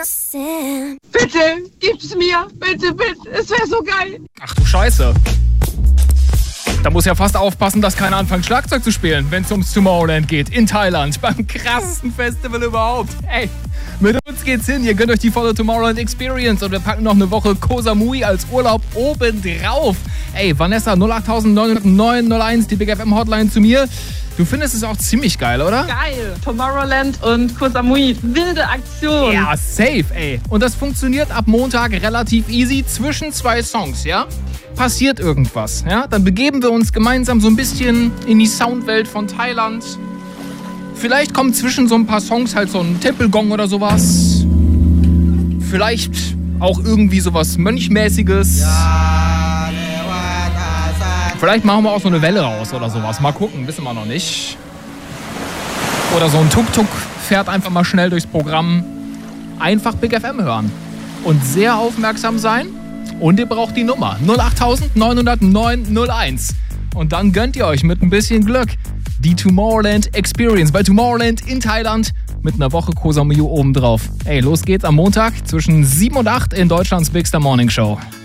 Bitte, gib's mir. Bitte, bitte. Es wäre so geil. Ach du Scheiße. Da muss ja fast aufpassen, dass keiner anfängt, Schlagzeug zu spielen, wenn es ums Tomorrowland geht. In Thailand, beim krassesten Festival überhaupt. Ey, mit uns geht's hin. Ihr gönnt euch die volle Tomorrowland Experience und wir packen noch eine Woche Koh Samui als Urlaub obendrauf. Ey, Vanessa, 0890901, die Big FM Hotline zu mir. Du findest es auch ziemlich geil, oder? Geil. Tomorrowland und Koh Samui. Wilde Aktion. Ja, safe, ey. Und das funktioniert ab Montag relativ easy zwischen 2 Songs, ja? Passiert irgendwas, ja? Dann begeben wir uns gemeinsam so ein bisschen in die Soundwelt von Thailand. Vielleicht kommt zwischen so ein paar Songs halt so ein Tempelgong oder sowas. Vielleicht auch irgendwie sowas Mönchmäßiges. Vielleicht machen wir auch so eine Welle raus oder sowas. Mal gucken, wissen wir noch nicht. Oder so ein Tuk-Tuk fährt einfach mal schnell durchs Programm. Einfach Big FM hören. Und sehr aufmerksam sein. Und ihr braucht die Nummer 0890901. Und dann gönnt ihr euch mit ein bisschen Glück die Tomorrowland Experience bei Tomorrowland in Thailand mit einer Woche Koh Samui obendrauf. Ey, los geht's am Montag zwischen 7 und 8 in Deutschlands Big Star Morning Show.